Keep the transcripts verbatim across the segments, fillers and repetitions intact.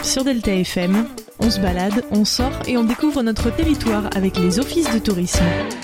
sur Delta F M. On se balade, on sort et on découvre notre territoire avec les offices de tourisme.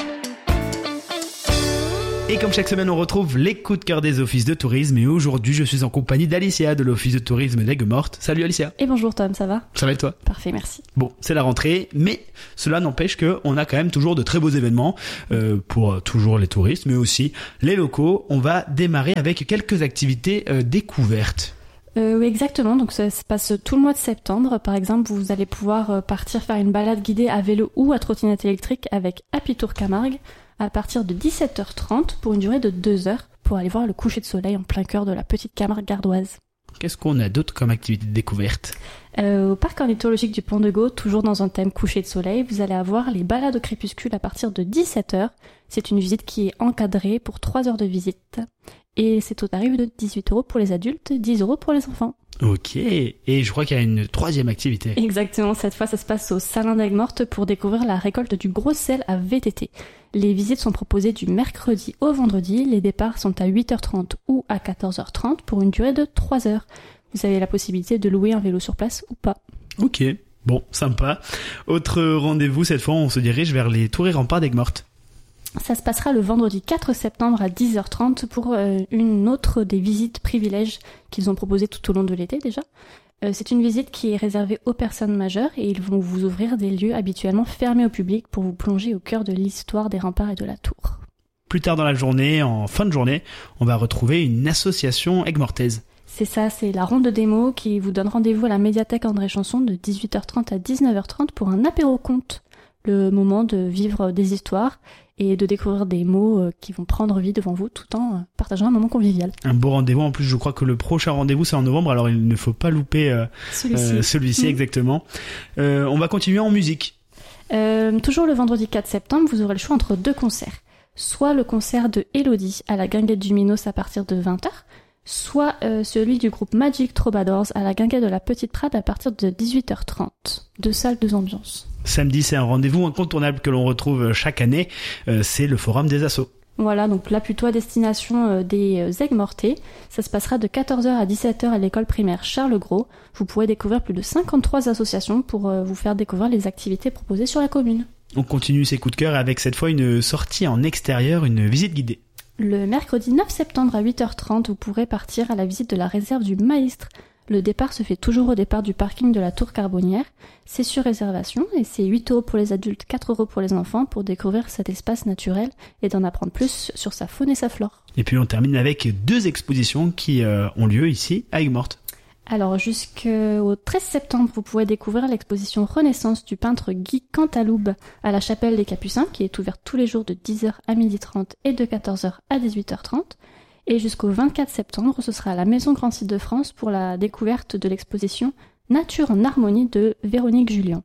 Et comme chaque semaine, on retrouve les coups de cœur des offices de tourisme. Et aujourd'hui, je suis en compagnie d'Alicia de l'office de tourisme d'Aigues-Mortes. Salut Alicia. Et bonjour Tom, ça va ? Ça va et toi ? Parfait, merci. Bon, c'est la rentrée, mais cela n'empêche qu'on a quand même toujours de très beaux événements euh, pour toujours les touristes, mais aussi les locaux. On va démarrer avec quelques activités euh, découvertes. Euh, oui, exactement. Donc ça se passe tout le mois de septembre. Par exemple, vous allez pouvoir partir faire une balade guidée à vélo ou à trottinette électrique avec Happy Tour Camargue à partir de dix-sept heures trente pour une durée de deux heures pour aller voir le coucher de soleil en plein cœur de la petite Camargue gardoise. Qu'est-ce qu'on a d'autre comme activité de découverte ? euh, Au parc ornithologique du Pont de Gau, toujours dans un thème coucher de soleil, vous allez avoir les balades au crépuscule à partir de dix-sept heures. C'est une visite qui est encadrée pour trois heures de visite. Et c'est au tarif de dix-huit euros pour les adultes, dix euros pour les enfants. Ok, et je crois qu'il y a une troisième activité. Exactement, cette fois ça se passe au Salin d'Aigues-Mortes pour découvrir la récolte du gros sel à V T T. Les visites sont proposées du mercredi au vendredi, les départs sont à huit heures trente ou à quatorze heures trente pour une durée de trois heures. Vous avez la possibilité de louer un vélo sur place ou pas. Ok, bon, sympa. Autre rendez-vous, cette fois on se dirige vers les tours et remparts d'Aigues-Mortes. Ça se passera le vendredi quatre septembre à dix heures trente pour euh, une autre des visites privilèges qu'ils ont proposées tout au long de l'été déjà. Euh, c'est une visite qui est réservée aux personnes majeures et ils vont vous ouvrir des lieux habituellement fermés au public pour vous plonger au cœur de l'histoire des remparts et de la tour. Plus tard dans la journée, en fin de journée, on va retrouver une association aigues-mortaise. C'est ça, c'est la ronde de démo qui vous donne rendez-vous à la médiathèque André Chanson de dix-huit heures trente à dix-neuf heures trente pour un apéro-conte. Le moment de vivre des histoires et de découvrir des mots qui vont prendre vie devant vous tout en partageant un moment convivial. Un beau rendez-vous. En plus, je crois que le prochain rendez-vous, c'est en novembre, alors il ne faut pas louper euh, celui-ci, euh, celui-ci mmh. exactement. Euh, on va continuer en musique. Euh, toujours le vendredi quatre septembre, vous aurez le choix entre deux concerts. Soit le concert de Elodie à la Guinguette du Minos à partir de vingt heures, soit euh, celui du groupe Magic Troubadours à la Guinguette de la Petite Prade à partir de dix-huit heures trente. Deux salles, deux ambiances. Samedi, c'est un rendez-vous incontournable que l'on retrouve chaque année, euh, c'est le Forum des Assos. Voilà, donc là plutôt à destination euh, des euh, Aigues-Mortais. Ça se passera de quatorze heures à dix-sept heures à l'école primaire Charles Gros. Vous pourrez découvrir plus de cinquante-trois associations pour euh, vous faire découvrir les activités proposées sur la commune. On continue ses coups de cœur avec cette fois une sortie en extérieur, une visite guidée. Le mercredi neuf septembre à huit heures trente, vous pourrez partir à la visite de la réserve du Maistre. Le départ se fait toujours au départ du parking de la Tour Carbonnière. C'est sur réservation et c'est huit euros pour les adultes, quatre euros pour les enfants pour découvrir cet espace naturel et d'en apprendre plus sur sa faune et sa flore. Et puis on termine avec deux expositions qui euh, ont lieu ici à Aigues-Mortes. Alors jusqu'au treize septembre, vous pourrez découvrir l'exposition Renaissance du peintre Guy Cantaloube à la Chapelle des Capucins qui est ouverte tous les jours de dix heures à midi trente et de quatorze heures à dix-huit heures trente. Et jusqu'au vingt-quatre septembre, ce sera à la Maison Grand Site de France pour la découverte de l'exposition Nature en harmonie de Véronique Julien.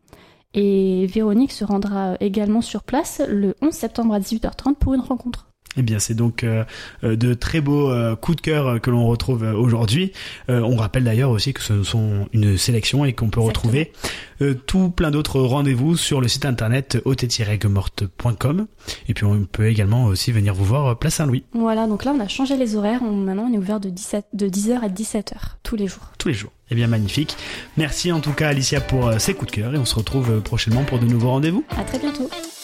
Et Véronique se rendra également sur place le onze septembre à dix-huit heures trente pour une rencontre. Eh bien, c'est donc euh, de très beaux euh, coups de cœur que l'on retrouve aujourd'hui. Euh, on rappelle d'ailleurs aussi que ce sont une sélection et qu'on peut Exactement. retrouver euh, tout plein d'autres rendez-vous sur le site internet o t tiret aigues mortes point com. Et puis, on peut également aussi venir vous voir Place Saint-Louis. Voilà, donc là, on a changé les horaires. On, maintenant, on est ouvert de, dix-sept, de dix heures à dix-sept heures, tous les jours. Tous les jours. Eh bien, magnifique. Merci en tout cas, Alicia, pour euh, ces coups de cœur. Et on se retrouve prochainement pour de nouveaux rendez-vous. À très bientôt.